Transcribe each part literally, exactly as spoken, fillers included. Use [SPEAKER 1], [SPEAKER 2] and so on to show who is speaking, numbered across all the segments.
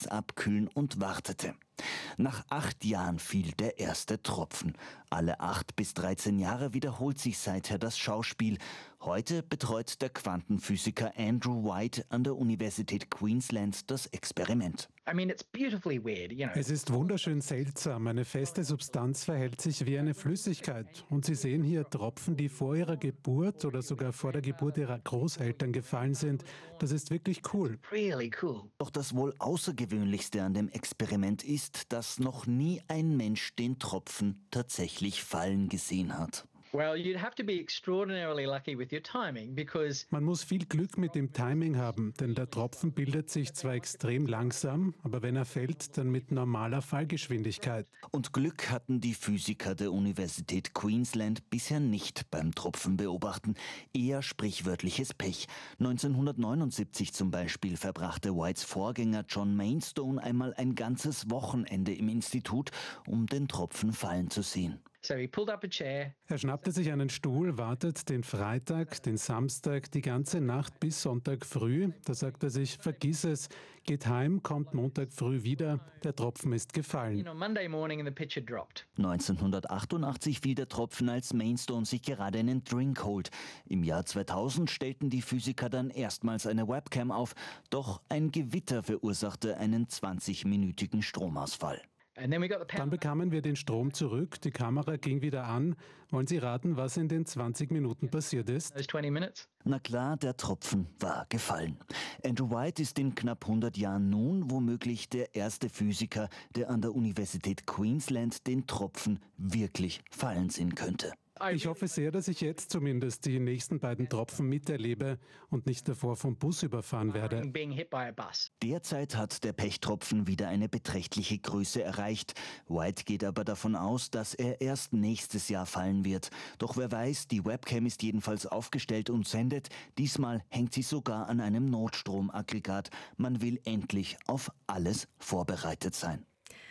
[SPEAKER 1] abkühlen und wartete. Nach acht Jahren fiel der erste Tropfen. Alle acht bis dreizehn Jahre wiederholt sich seither das Schauspiel. Heute betreut der Quantenphysiker Andrew White an der Universität Queensland das Experiment.
[SPEAKER 2] I mean, it's beautifully weird, you know.
[SPEAKER 3] Es ist wunderschön seltsam. Eine feste Substanz verhält sich wie eine Flüssigkeit. Und Sie sehen hier Tropfen, die vor ihrer Geburt oder sogar vor der Geburt ihrer Großeltern gefallen sind. Das ist wirklich cool.
[SPEAKER 2] Really cool.
[SPEAKER 1] Doch das wohl Außergewöhnlichste an dem Experiment ist, dass noch nie ein Mensch den Tropfen tatsächlich fallen gesehen hat.
[SPEAKER 2] Well, you'd have to be extraordinarily lucky with your timing, because
[SPEAKER 3] Man muss viel Glück mit dem Timing haben, denn der Tropfen bildet sich zwar extrem langsam, aber wenn er fällt, dann mit normaler Fallgeschwindigkeit.
[SPEAKER 1] Und Glück hatten die Physiker der Universität Queensland bisher nicht beim Tropfenbeobachten, eher sprichwörtliches Pech. neunzehnhundertneunundsiebzig zum Beispiel verbrachte Whites Vorgänger John Mainstone einmal ein ganzes Wochenende im Institut, um den Tropfen fallen zu sehen.
[SPEAKER 2] so he pulled up a chair.
[SPEAKER 3] Er schnappte sich einen Stuhl, wartet den Freitag, den Samstag, die ganze Nacht bis Sonntag früh. Da sagt er sich, vergiss es, geht heim, kommt Montag früh wieder, der Tropfen ist
[SPEAKER 2] You
[SPEAKER 3] gefallen.
[SPEAKER 2] know, Monday morning and the pitch had dropped.
[SPEAKER 1] neunzehnhundertachtundachtzig fiel der Tropfen, als Mainstone sich gerade einen Drink holt. Im Jahr zweitausend stellten die Physiker dann erstmals eine Webcam auf, doch ein Gewitter verursachte einen zwanzigminütigen Stromausfall.
[SPEAKER 2] And then we got the
[SPEAKER 3] Dann
[SPEAKER 2] power.
[SPEAKER 3] bekamen wir den Strom zurück, die Kamera ging wieder an. Wollen Sie raten, was in den zwanzig Minuten passiert ist?
[SPEAKER 2] Those twenty minutes.
[SPEAKER 1] Na klar, der Tropfen war gefallen. Andrew White ist in knapp hundert Jahren nun womöglich der erste Physiker, der an der Universität Queensland den Tropfen wirklich fallen sehen könnte.
[SPEAKER 3] Ich hoffe sehr, dass ich jetzt zumindest die nächsten beiden Tropfen miterlebe und nicht davor vom Bus überfahren werde.
[SPEAKER 2] Being hit by a bus.
[SPEAKER 1] Derzeit hat der Pechtropfen wieder eine beträchtliche Größe erreicht. White geht aber davon aus, dass er erst nächstes Jahr fallen wird. Doch wer weiß, die Webcam ist jedenfalls aufgestellt und sendet. Diesmal hängt sie sogar an einem Notstromaggregat. Man will endlich auf alles vorbereitet sein.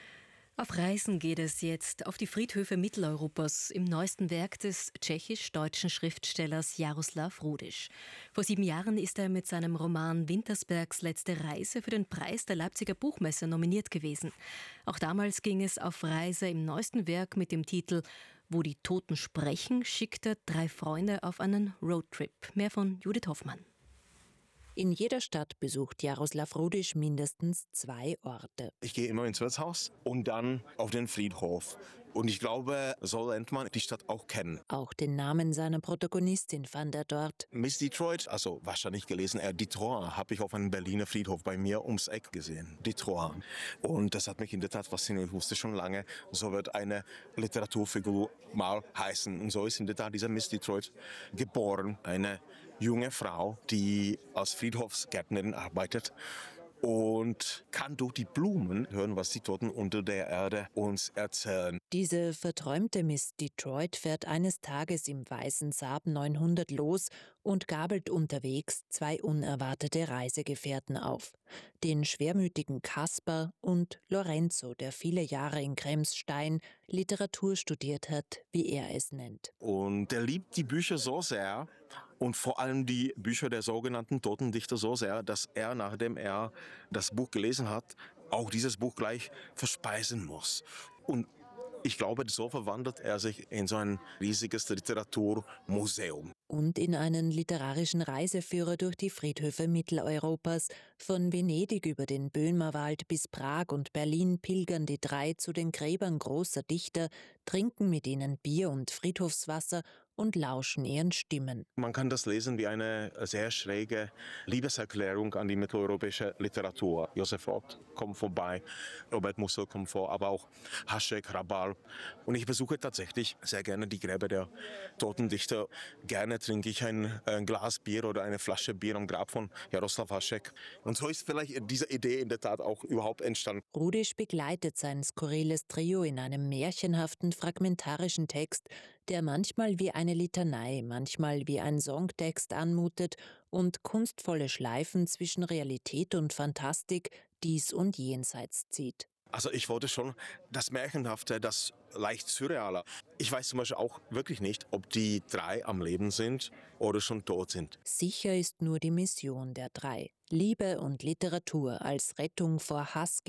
[SPEAKER 4] Auf Reisen geht es jetzt auf die Friedhöfe Mitteleuropas im neuesten Werk des tschechisch-deutschen Schriftstellers Jaroslav Rudisch. Vor sieben Jahren ist er mit seinem Roman Wintersbergs letzte Reise für den Preis der Leipziger Buchmesse nominiert gewesen. Auch damals ging es auf Reise im neuesten Werk mit dem Titel Wo die Toten sprechen, schickt er drei Freunde auf einen Roadtrip. Mehr von Judith Hoffmann.
[SPEAKER 5] In jeder Stadt besucht Jaroslav Rudisch mindestens zwei Orte.
[SPEAKER 6] Ich gehe immer ins Wirtshaus und dann auf den Friedhof. Und ich glaube, so lernt man die Stadt auch kennen.
[SPEAKER 5] Auch den Namen seiner Protagonistin fand er dort.
[SPEAKER 6] Miss Detroit, also wahrscheinlich gelesen, äh, Detroit, habe ich auf einem Berliner Friedhof bei mir ums Eck gesehen. Detroit. Und das hat mich in der Tat fasziniert. Ich wusste schon lange, so wird eine Literaturfigur mal heißen. Und so ist in der Tat dieser Miss Detroit geboren. Eine junge Frau, die als Friedhofsgärtnerin arbeitet und kann durch die Blumen hören, was die Toten unter der Erde uns erzählen.
[SPEAKER 5] Diese verträumte Miss Detroit fährt eines Tages im weißen Saab neunhundert los und gabelt unterwegs zwei unerwartete Reisegefährten auf. Den schwermütigen Kaspar und Lorenzo, der viele Jahre in Kremsstein Literatur studiert hat, wie er es nennt.
[SPEAKER 6] Und er liebt die Bücher so sehr und vor allem die Bücher der sogenannten Toten Dichter so sehr, dass er, nachdem er das Buch gelesen hat, auch dieses Buch gleich verspeisen muss. Und ich glaube, so verwandelt er sich in so ein riesiges Literaturmuseum.
[SPEAKER 5] Und in einen literarischen Reiseführer durch die Friedhöfe Mitteleuropas. Von Venedig über den Böhmerwald bis Prag und Berlin pilgern die drei zu den Gräbern großer Dichter, trinken mit ihnen Bier und Friedhofswasser und lauschen ihren Stimmen.
[SPEAKER 6] Man kann das lesen wie eine sehr schräge Liebeserklärung an die mitteleuropäische Literatur. Josef Roth kommt vorbei, Robert Musil kommt vor, aber auch Hašek, Hrabal. Und ich besuche tatsächlich sehr gerne die Gräber der toten Dichter. Gerne trinke ich ein, ein Glas Bier oder eine Flasche Bier am Grab von Jaroslav Hašek. Und so ist vielleicht diese Idee in der Tat auch überhaupt entstanden.
[SPEAKER 5] Rudisch begleitet sein skurriles Trio in einem märchenhaften, fragmentarischen Text, der manchmal wie eine Litanei, manchmal wie ein Songtext anmutet und kunstvolle Schleifen zwischen Realität und Fantastik dies und jenseits zieht.
[SPEAKER 6] Also ich wollte schon das Märchenhafte, das leicht Surreale. Ich weiß zum Beispiel auch wirklich nicht, ob die drei am Leben sind oder schon tot sind.
[SPEAKER 5] Sicher ist nur die Mission der drei. Liebe und Literatur als Rettung vor Hass